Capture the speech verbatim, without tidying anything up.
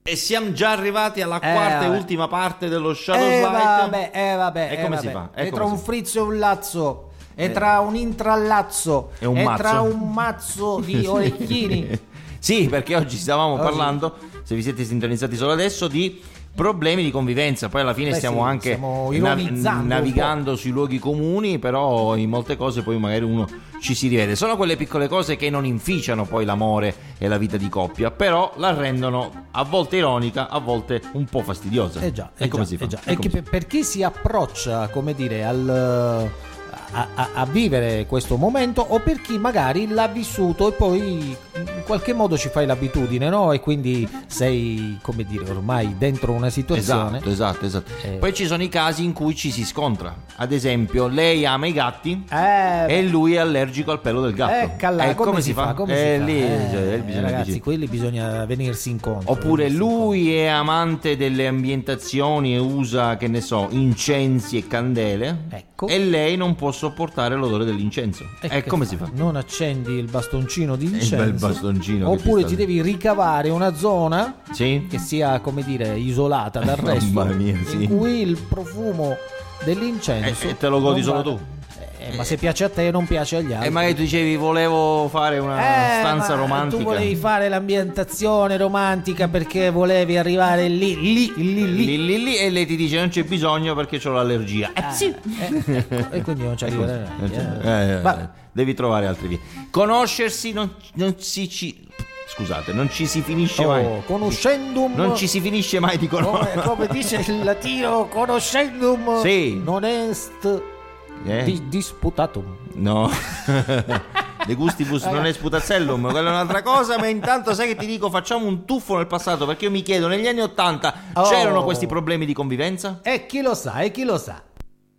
E siamo già arrivati alla Eh, quarta e vabbè. ultima parte dello Shadow Eh Slide. vabbè, eh vabbè, E eh, come vabbè. si fa? E E come tra si un fa? frizzo e un lazzo, e tra un intrallazzo, E un e mazzo. tra un mazzo di orecchini. Sì, perché oggi stavamo Oggi- parlando, se vi siete sintonizzati solo adesso, di problemi di convivenza. Poi alla fine Beh, stiamo sì, anche stiamo nav- ironizzando un navigando sui luoghi comuni, però in molte cose poi magari uno ci si rivede. Sono quelle piccole cose che non inficiano poi l'amore e la vita di coppia, però la rendono a volte ironica, a volte un po' fastidiosa. Eh già, e eh come già, si fa? eh già. E E come che si per, per chi si approccia, come dire, al a, a- a vivere questo momento, o per chi magari l'ha vissuto e poi in qualche modo ci fai l'abitudine, no? E quindi sei, come dire, ormai dentro una situazione. Esatto, esatto, esatto. Eh. Poi ci sono i casi in cui ci si scontra. Ad esempio, lei ama i gatti Eh, e lui è allergico al pelo del gatto. Ecco là, E come, si fa? Come Eh, si fa? lì, Eh, cioè, bisogna ragazzi, decidere. quelli bisogna venirsi incontro. Oppure venirsi lui è amante delle ambientazioni e usa, che ne so, incensi e candele. Ecco. E lei non può sopportare l'odore dell'incenso. E E che come fai? si fa? Non accendi il bastoncino di incenso, bel bastoncino che oppure ti ti sta- devi ricavare una zona Sì? che sia, come dire, isolata dal Mamma resto, mia, sì. in cui il profumo dell'incenso E- e te lo godi non solo va- tu. Eh, ma se piace a te non piace agli altri. E magari tu dicevi volevo fare una Eh, stanza ma romantica. tu volevi fare l'ambientazione romantica perché volevi arrivare lì, lì, lì, lì. Lì, lì, lì, e lei ti dice non c'è bisogno perché ho l'allergia. Eh, sì. Eh, ecco, e quindi non ci arriverai. Non c'è- Eh, eh, va- devi trovare altre vie. Conoscersi non, non si ci scusate, non ci si finisce mai. Oh, conoscendum. Non ci si finisce mai di come, conoscere. come dice il latino, conoscendum Sì. non est Eh? di- disputatum. No. De gustibus non è sputazellum, quella è un'altra cosa, ma intanto sai che ti dico, facciamo un tuffo nel passato, perché io mi chiedo, negli anni ottanta Oh. c'erano questi problemi di convivenza? E chi lo sa, e chi lo sa.